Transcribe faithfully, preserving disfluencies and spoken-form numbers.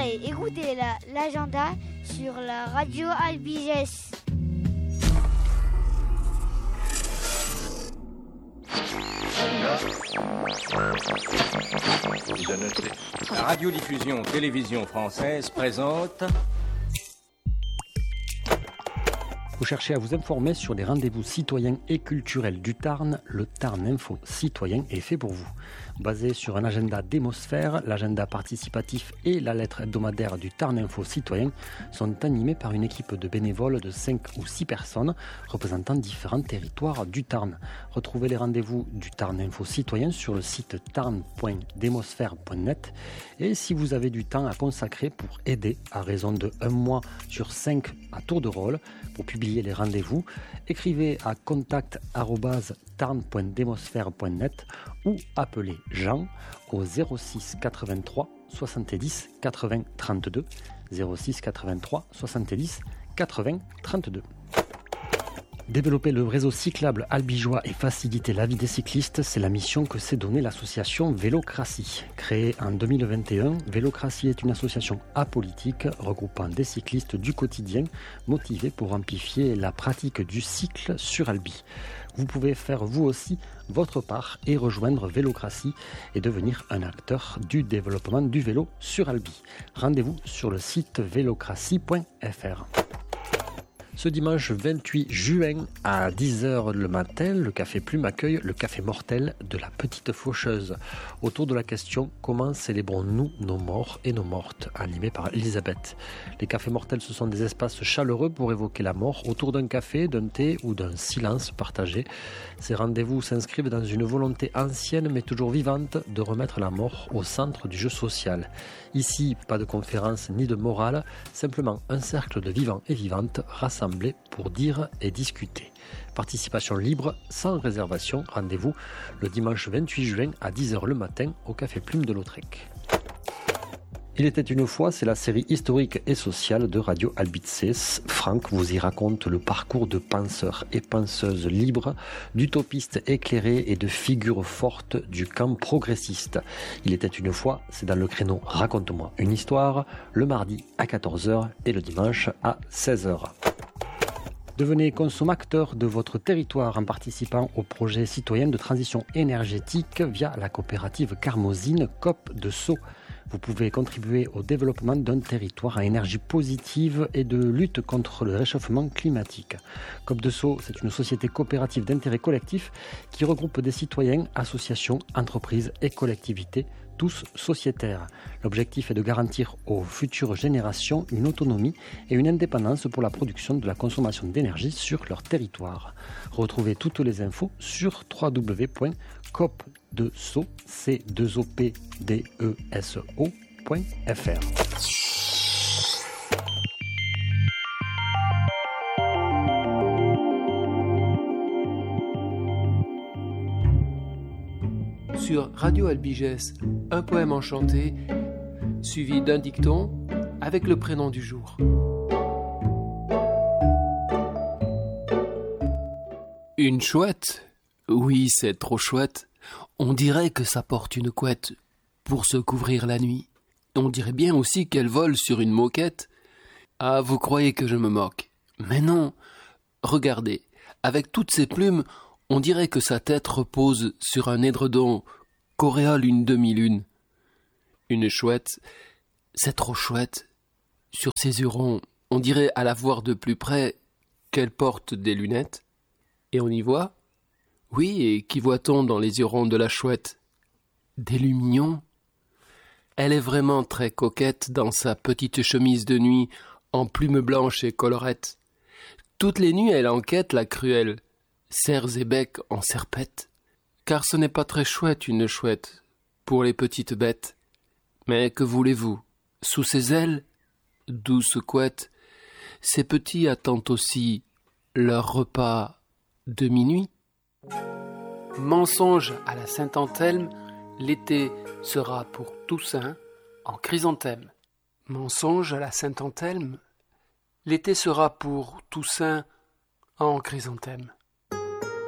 soirée. Écoutez la, l'agenda sur la radio Albigès. La radiodiffusion télévision française présente... Vous cherchez à vous informer sur les rendez-vous citoyens et culturels du Tarn, le Tarn Info Citoyen est fait pour vous. Basé sur un agenda démosphère, l'agenda participatif et la lettre hebdomadaire du Tarn Info Citoyen sont animés par une équipe de bénévoles de cinq ou six personnes représentant différents territoires du Tarn. Retrouvez les rendez-vous du Tarn Info Citoyen sur le site tarn point démosphère point net et si vous avez du temps à consacrer pour aider à raison de un mois sur cinq à tour de rôle pour publier les rendez-vous, écrivez à contact arobase tarn point démosphère point net ou appelez Jean au zéro six quatre-vingt-trois soixante-dix quatre-vingts trente-deux zéro six quatre-vingt-trois soixante-dix quatre-vingts trente-deux. Développer le réseau cyclable albigeois et faciliter la vie des cyclistes, c'est la mission que s'est donnée l'association Vélocratie. Créée en deux mille vingt et un, Vélocratie est une association apolitique regroupant des cyclistes du quotidien motivés pour amplifier la pratique du cycle sur Albi. Vous pouvez faire vous aussi votre part et rejoindre Vélocratie et devenir un acteur du développement du vélo sur Albi. Rendez-vous sur le site vélocratie point f r. Ce dimanche vingt-huit juin à dix heures le matin, le Café Plume accueille le Café Mortel de la Petite Faucheuse. Autour de la question « Comment célébrons-nous nos morts et nos mortes ?» animé par Elisabeth. Les Cafés Mortels, ce sont des espaces chaleureux pour évoquer la mort autour d'un café, d'un thé ou d'un silence partagé. Ces rendez-vous s'inscrivent dans une volonté ancienne mais toujours vivante de remettre la mort au centre du jeu social. Ici, pas de conférence ni de morale, simplement un cercle de vivants et vivantes rassemblés pour dire et discuter. Participation libre, sans réservation. Rendez-vous le dimanche vingt-huit juin à dix heures le matin au Café Plume de Lautrec. Il était une fois, c'est la série historique et sociale de Radio Albizès. Franck vous y raconte le parcours de penseurs et penseuses libres, d'utopistes éclairés et de figures fortes du camp progressiste. Il était une fois, c'est dans le créneau Raconte-moi une histoire, le mardi à quatorze heures et le dimanche à seize heures. Devenez consommateur de votre territoire en participant au projet citoyen de transition énergétique via la coopérative Carmosine Coop de Sceaux. Vous pouvez contribuer au développement d'un territoire à énergie positive et de lutte contre le réchauffement climatique. Coop de Sceaux, c'est une société coopérative d'intérêt collectif qui regroupe des citoyens, associations, entreprises et collectivités, tous sociétaires. L'objectif est de garantir aux futures générations une autonomie et une indépendance pour la production de la consommation d'énergie sur leur territoire. Retrouvez toutes les infos sur w w w point coop de sceaux point f r. Sur Radio Albigès, un poème enchanté, suivi d'un dicton avec le prénom du jour. Une chouette? Oui, c'est trop chouette. On dirait que ça porte une couette pour se couvrir la nuit. On dirait bien aussi qu'elle vole sur une moquette. Ah, vous croyez que je me moque? Mais non. Regardez, avec toutes ces plumes, on dirait que sa tête repose sur un édredon qu'auréole une demi-lune. Une chouette, c'est trop chouette. Sur ses yeux ronds, on dirait à la voir de plus près qu'elle porte des lunettes. Et on y voit? Oui, et qu'y voit-on dans les yeux ronds de la chouette? Des lumignons. Elle est vraiment très coquette dans sa petite chemise de nuit en plumes blanches et colorettes. Toutes les nuits elle enquête la cruelle, cerfs et becs en serpette. Car ce n'est pas très chouette une chouette pour les petites bêtes. Mais que voulez-vous? Sous ses ailes, douce couette, ces petits attendent aussi leur repas de minuit. Mensonge à la Saint-Anthelme, l'été sera pour Toussaint en chrysanthème. Mensonge à la Saint-Anthelme, l'été sera pour Toussaint en chrysanthème.